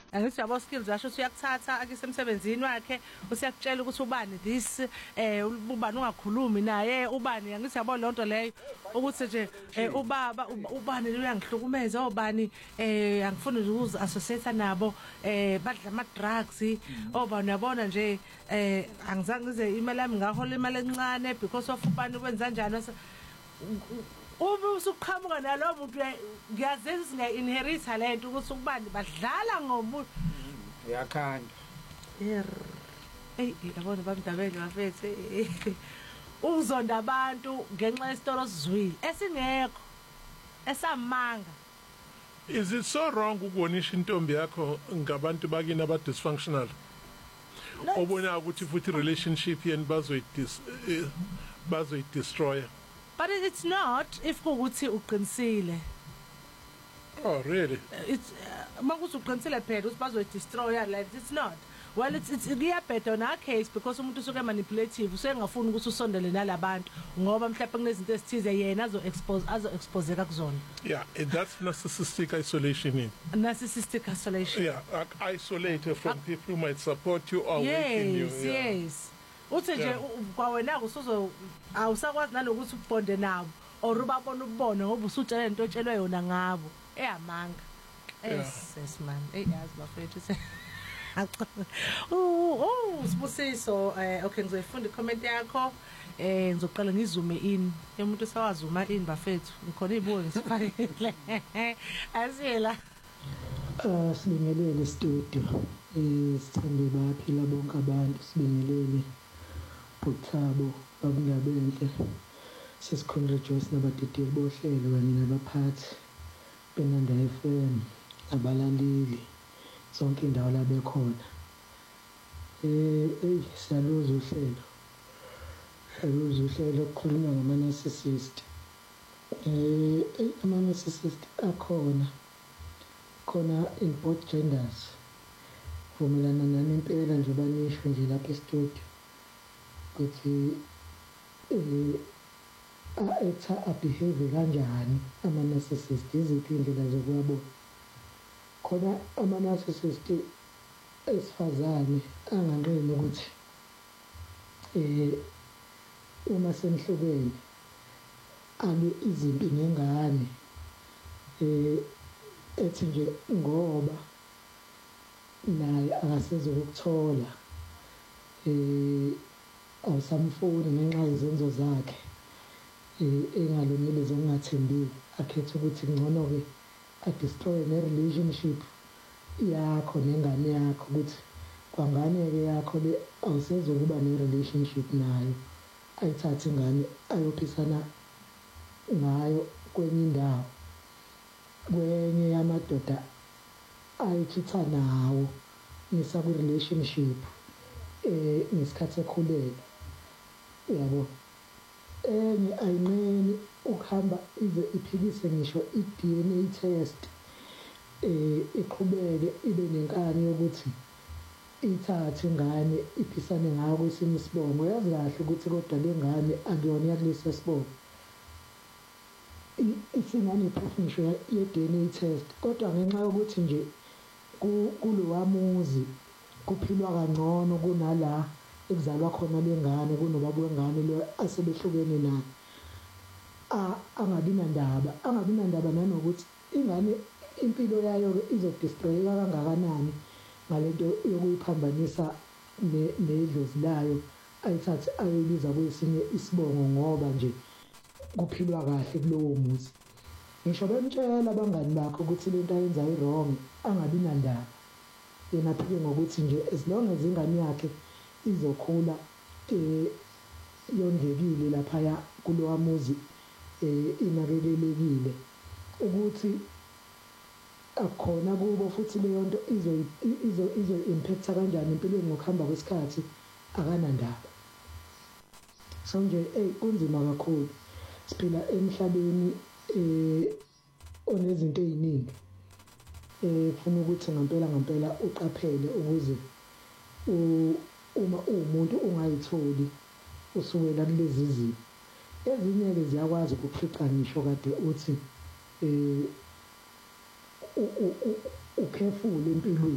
angithi yabo skills asho uyakuthatha akisemsebenzini wakhe usiyakutshela ukuthi ubani this ubani ungakhulumi naye ubani angithi yabo lonto leyo ukuthi nje ubani uyangihlukumeza obani angifuni ukuze associate nabo badla ama drugs obani yabona nje angizange ngize imali yami ngahola imali encane because of ubani wenza kanjani uma usuqhamuka nalo muntu ngiyazenza singainherita lento ukuthi ubani badlala ngomuntu yakhanda yabona bamdabele bafethu uzonda abantu ngenxa yesitolo sizwile esingekho esamanga. Is it so wrong ukubonisha intombi yakho ngabantu bakini aba dysfunctional obona ukuthi futhi relationship yeni bazoyi destroy? But it's not if kuuthi uqinisile. Oh really? It's makuthi uqinisile phela ukuthi bazoyi destroy like it's not. Well it's better in our case because umuntu usuke manipulative usengafuni ukuthi usondele nalabantu ngoba mhlawumbe kunezinto ezithize yena exposeka kuzona. Yeah, that's narcissistic isolation. Narcissistic isolation. Yeah, isolated from people who might support you or weaken you. Yes. Uthi nje kwawena usuzo awusakwazi nalokuthi ubonde nabo or ubabona ubone ngoba usutshela into otshelwe yona ngabo eyamanga. Yes man. Yazi bafethu Sibusiso okay ngizoyifunda icomment yakho ngizoqala ngizume in umuntu sawazuma in bafethu ngikhona izibuko ngisifakile asiyela sibingelele studio sithande baphila bonke abantu sibingelele uThabo babunabenhle sisikhonrejoyce nabadideli bohlelo kanye nabaphathi benanda FM abalaleli zonke indawo la bekhona siyaluza uhlelo okukhulunywa ngama narcissist ama narcissist akhona in both genders vumelana nami impela nje banisho nje lapha e-studio ukuthi behave kanjani ama narcissist iziphi indlela zokuwabona khona ama narcissist esifazane anganqeni ukuthi uma semhlobeni alo izinto ngengane ethi nje ngoba naye akaseze ukuthola awusamfuni ngenxa yezenzo zakhe engalungile zokungathembeki akhetha ukuthi ngcono ke destroy ne relationship yakho nengane yakho ukuthi kwangane ke yakho le awusezokuba ne relationship nayo ayithathe ingane ayophisana ngayo kwenye indawo kwenye yamadoda ayikhitha nawo ngisaku relationship ngesikhathi ekhulele yabo enye ayimeni ukuhamba ize iphikise ngisho i-DNA test iqhubeke ibe nenkani yokuthi ithathe ingane iphisane ngayo kwesinye isibongo yazi kahle ukuthi kodwa le ngane akuyona yakulesi sibongo isingane iphuma ngisho ye-DNA test kodwa ngenxa yokuthi nje kulowamuzi kuphilwa kangcono kunala ekuzalwa khona lengane kunobaba wengane lo asebehlukene naye angabi nandaba nanokuthi ingane impilo yayo izodestroyeka kangakanani ngalento yokuyiphambanisa nedlozi layo ayithathe ayoyibiza kwesinye isibongo ngoba nje kuphilwa kahle kulowo muzi. Ngisho bemtshela abangani bakhe ukuthi lento ayenzayo wrong angabi nandaba yena phike ngokuthi nje as long as ingane yakhe izokhula yondlekile lapha kulowa muzi inakelelekile ukuthi akhona kubo futhi leyo nto izo impact kanjani empilweni ngokuhamba kwesikhathi akanandaba. So nje kunzima kakhulu siphila emhlabeni onezinto eziningi kufuna ukuthi ngempela uqaphele ukuze uma umuntu ungayitholi usukela kulezi zimo ezinye ke ziyakwazi ukufica ngisho kade uthi ukhefule empilweni